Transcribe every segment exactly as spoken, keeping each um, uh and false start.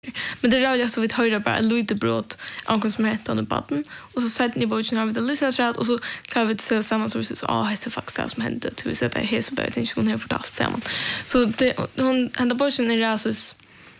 Men det är rätt så vi höra bara lite brott ankon som heter under batten och så sätter ni boken har vi det lyssnar rätt och så klarar vi att se samma så så ah det är faktiskt det som hände till vi sätter här så bara jag tänker hon har fortalt samman. Så det hon hända boken är rasus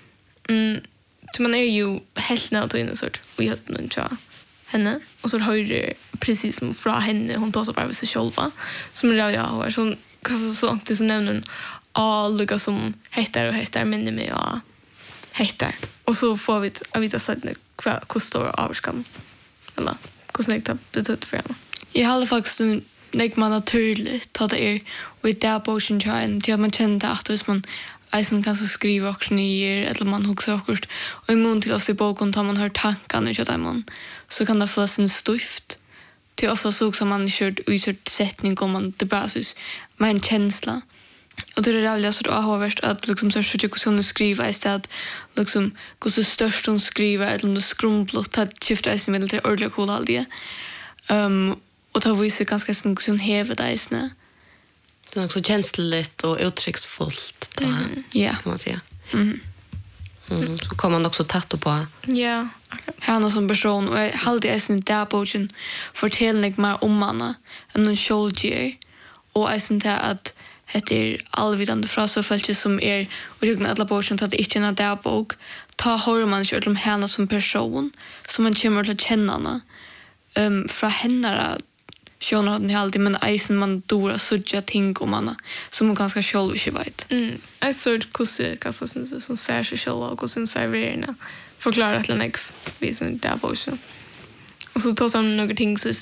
mm så man är ju helt nära in sort vi har någon cha henne och så hör det precis som från henne hon tar så bara sig själva som det jag har så kanske så att så nämner all lika som heter och heter minne mig ja heter och så får vi att vita sätt hur stor avskan eller hur snägt det tog för henne. I alla fall så lägger man naturligt att det är och i där boken tjän till man känner att hvis man eisen kanske skriver också nyer eller man huxar också och i mån till ofta i boken tar man hör tankarna i man så kan det få en stuft till ofta så som man kört ut sättning om man det bara så med en känsla. Och det är rävligt så att ha varit att liksom så försöka kunna skriva istället liksom hur så störst hon skriver eller om det skrumplat att skifta sig med lite ordentligt cool all det. Um, och ta visar ganska sen hur hon häver det isne. Det är också känsligt och uttrycksfullt då mm. yeah. kan man säga. Mm. Mm. Så kommer man också tatt på. Ja. Yeah. Han som person och jag hade isne där boken fortällning mer om manna än en soldier och isne där att det är allvidande frasofältet som är och jag alla boken att det inte är en där bok ta hör man ju om henne som person som man kommer till känna um, från henne sjön hon alltid men isen man dora sådja ting om man som man ganska själv inte vet. Mm. Jag såg kusse kanske som som ser sig själv och kusse serverna förklara att den vi som där boken. Och så tar som några ting så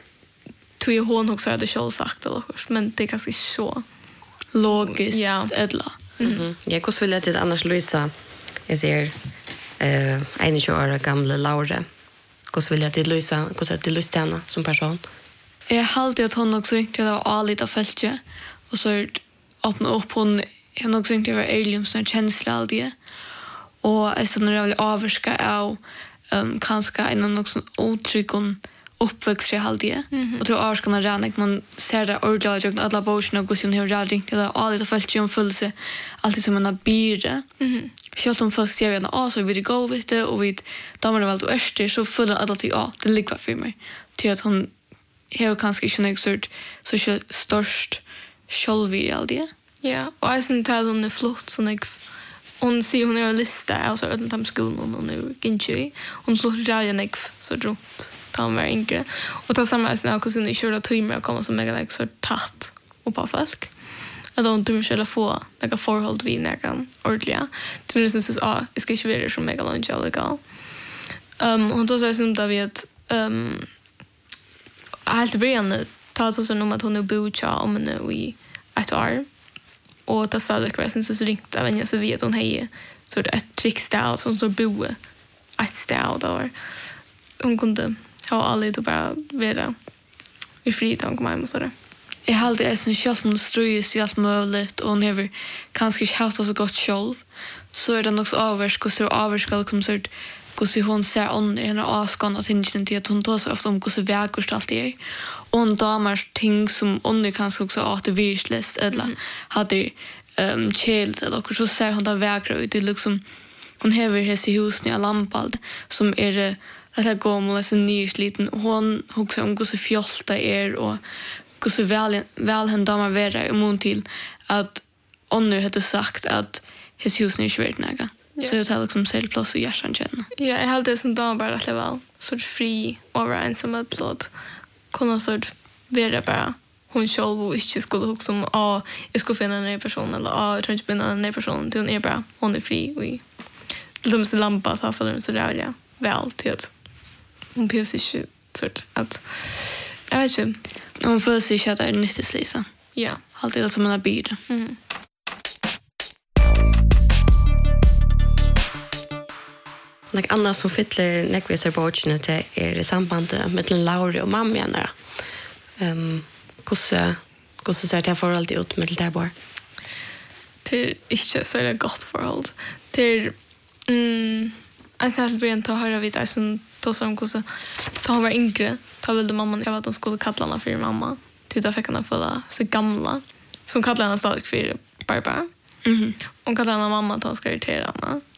tog ju hon också hade själv sagt eller men det är ganska så logiskt ja. Edla. Mhm. Jag går så vill att annars Louisa jag ser eh en tjugo år gamla Laura. Går så vill jag att Louisa går så att Luciana som person. Jag hade att hon också inte det var allt av fältet och så öppna upp hon hon också inte var alien som känsla all det. Och så när jag vill avska av um, kanske en också otrygg uppväxt jag hade mm-hmm. och tror att ska när man ser det ordentligt jag alla boken och går ju hur rädd det är allt av fältet ju full sig alltid som en byrde. Mhm. Själv om folk ser att ah så vi det gå vet det och vi damer väl då är så fulla alla till ja det ligger för mig till att hon har kanske inte något sort så störst självvid all det. Ja, och jag syns att hon är flott så jag hon ser hon är en lista alltså att de skolan och nu Ginchi hon slår där jag så runt ta mig inte och ta samma snö hur ni kör att timmer och komma som mega like så tatt och på folk. Att de tror själva få några förhåll vid näkan ordentligt. Så det syns att det ska inte vara så mega långt legal. Um hon då säger som där vet um allt början ta så som att hon är bocha om en i ett år. Och det sa det kvar så ringt av en så vet hon hej så det ett trickstyle som så bo ett style då hon kunde ha alla det bara vara i fritan kom hem så där. Jag hade en sån själv som ströjs i allt möjligt och never kanske inte haft så gott själv så är det också avvärsk och så avvärsk liksom så hur så hon ser on en askan att henne till att hon tar så ofta om hur så vägurst allt är och hon damer ting som under kanske också att det virslöst eller mm. hade um, child eller så ser hon där vägra ut det liksom hon häver hus i husen i lampad som är rätt gammal så nysliten hon också om hur så fjolta är och hur så väl väl hen damer vara i mån till att under hade sagt att hus husen är svårt näga. Så jag tar liksom säljplats och hjärtan känna. Ja, jag hade det som damer bara rätt väl så fri och ensam att låt kunna så vara bara hon själv och inte skulle hugga som ah jag ska finna en ny person eller ah jag tror inte finna en ny person till hon är bara hon är fri och i de så lampa så för dem så där ja väl till att hon behöver sig så att jag vet inte hon får sig att det är nyttigt Lisa. Ja, alltid som en byrd. Mm. Något annat som fyller nekvisar på åtgärna till är sambandet mellan Laura och mamma nära. Um, Hvordan ser det forholdet ut med det där? Det är inte så det gott förhåll. Det är mm, jag sa att början ta höra vid att som då som hur ta hon var yngre ta väl mamman jag vet att de skulle kalla henne för mamma till då fick hon fålla så gamla som kallade henne stadig för Barbara. Mhm. Hon kallade henne mamma att hon ska irritera henne.